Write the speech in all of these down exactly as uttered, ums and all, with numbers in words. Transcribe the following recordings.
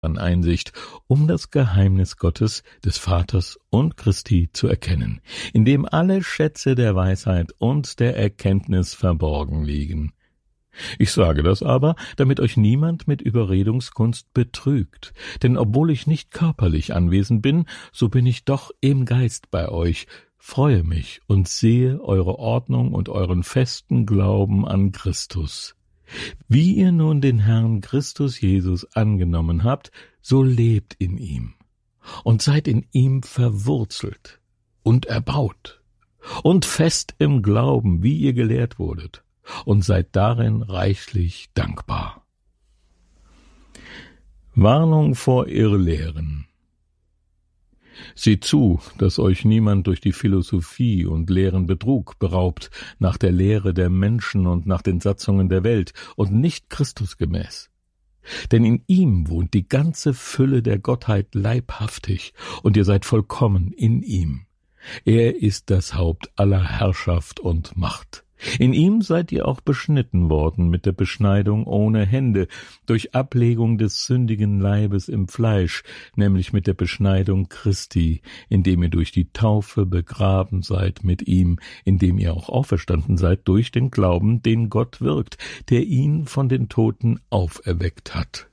an Einsicht, um das Geheimnis Gottes, des Vaters und Christi zu erkennen, in dem alle Schätze der Weisheit und der Erkenntnis verborgen liegen. Ich sage das aber, damit euch niemand mit Überredungskunst betrügt, denn obwohl ich nicht körperlich anwesend bin, so bin ich doch im Geist bei euch, freue mich und sehe eure Ordnung und euren festen Glauben an Christus. Wie ihr nun den Herrn Christus Jesus angenommen habt, so lebt in ihm und seid in ihm verwurzelt und erbaut und fest im Glauben, wie ihr gelehrt wurdet, und seid darin reichlich dankbar. Warnung vor Irrlehren. Seht zu, dass euch niemand durch die Philosophie und leeren Betrug beraubt, nach der Lehre der Menschen und nach den Satzungen der Welt und nicht Christusgemäß. Denn in ihm wohnt die ganze Fülle der Gottheit leibhaftig, und ihr seid vollkommen in ihm. Er ist das Haupt aller Herrschaft und Macht. In ihm seid ihr auch beschnitten worden mit der Beschneidung ohne Hände, durch Ablegung des sündigen Leibes im Fleisch, nämlich mit der Beschneidung Christi, indem ihr durch die Taufe begraben seid mit ihm, indem ihr auch auferstanden seid durch den Glauben, den Gott wirkt, der ihn von den Toten auferweckt hat.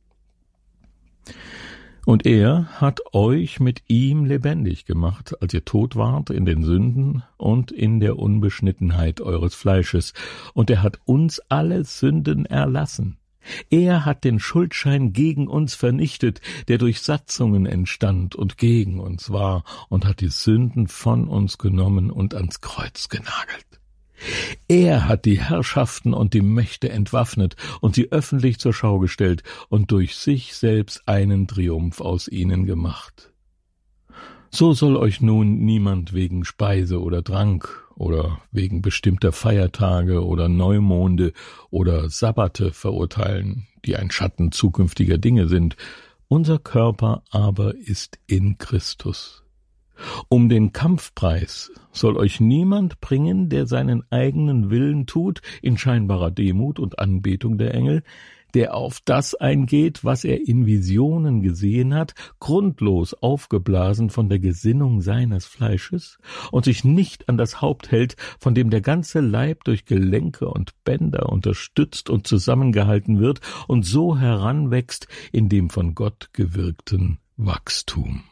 Und er hat euch mit ihm lebendig gemacht, als ihr tot wart in den Sünden und in der Unbeschnittenheit eures Fleisches, und er hat uns alle Sünden erlassen. Er hat den Schuldschein gegen uns vernichtet, der durch Satzungen entstand und gegen uns war, und hat die Sünden von uns genommen und ans Kreuz genagelt. Er hat die Herrschaften und die Mächte entwaffnet und sie öffentlich zur Schau gestellt und durch sich selbst einen Triumph aus ihnen gemacht. So soll euch nun niemand wegen Speise oder Trank oder wegen bestimmter Feiertage oder Neumonde oder Sabbate verurteilen, die ein Schatten zukünftiger Dinge sind. Unser Körper aber ist in Christus. Um den Kampfpreis soll euch niemand bringen, der seinen eigenen Willen tut, in scheinbarer Demut und Anbetung der Engel, der auf das eingeht, was er in Visionen gesehen hat, grundlos aufgeblasen von der Gesinnung seines Fleisches, und sich nicht an das Haupt hält, von dem der ganze Leib durch Gelenke und Bänder unterstützt und zusammengehalten wird und so heranwächst in dem von Gott gewirkten Wachstum.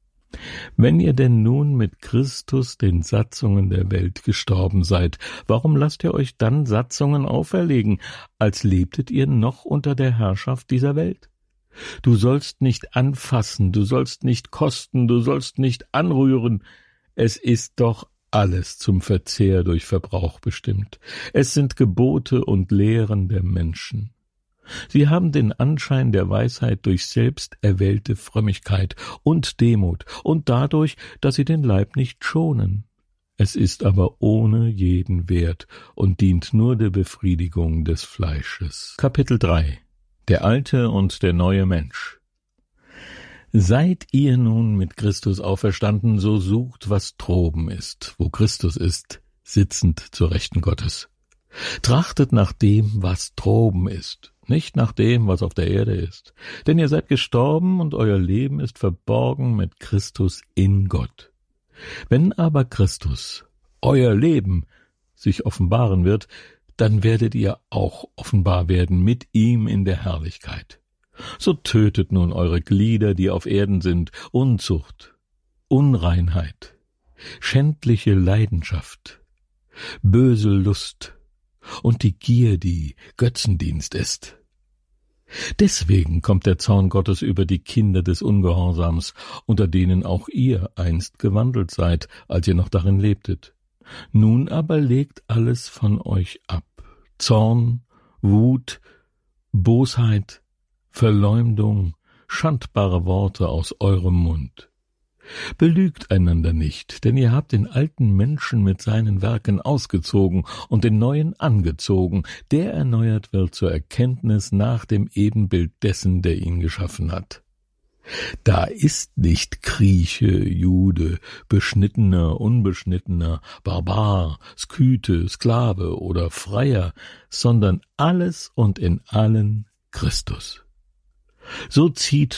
Wenn ihr denn nun mit Christus den Satzungen der Welt gestorben seid, warum lasst ihr euch dann Satzungen auferlegen, als lebtet ihr noch unter der Herrschaft dieser Welt? Du sollst nicht anfassen, du sollst nicht kosten, du sollst nicht anrühren. Es ist doch alles zum Verzehr durch Verbrauch bestimmt. Es sind Gebote und Lehren der Menschen. Sie haben den Anschein der Weisheit durch selbst erwählte Frömmigkeit und Demut und dadurch, dass sie den Leib nicht schonen. Es ist aber ohne jeden Wert und dient nur der Befriedigung des Fleisches. Kapitel drei. Der alte und der neue Mensch. Seid ihr nun mit Christus auferstanden, so sucht, was droben ist, wo Christus ist, sitzend zur Rechten Gottes. Trachtet nach dem, was droben ist, nicht nach dem, was auf der Erde ist. Denn ihr seid gestorben und euer Leben ist verborgen mit Christus in Gott. Wenn aber Christus, euer Leben, sich offenbaren wird, dann werdet ihr auch offenbar werden mit ihm in der Herrlichkeit. So tötet nun eure Glieder, die auf Erden sind, Unzucht, Unreinheit, schändliche Leidenschaft, böse Lust und die Gier, die Götzendienst ist. Deswegen kommt der Zorn Gottes über die Kinder des Ungehorsams, unter denen auch ihr einst gewandelt seid, als ihr noch darin lebtet. Nun aber legt alles von euch ab: Zorn, Wut, Bosheit, Verleumdung, schandbare Worte aus eurem Mund. Belügt einander nicht, denn ihr habt den alten Menschen mit seinen Werken ausgezogen und den neuen angezogen, der erneuert wird zur Erkenntnis nach dem Ebenbild dessen, der ihn geschaffen hat. Da ist nicht Grieche, Jude, Beschnittener, Unbeschnittener, Barbar, Skythe, Sklave oder Freier, sondern alles und in allen Christus. So zieht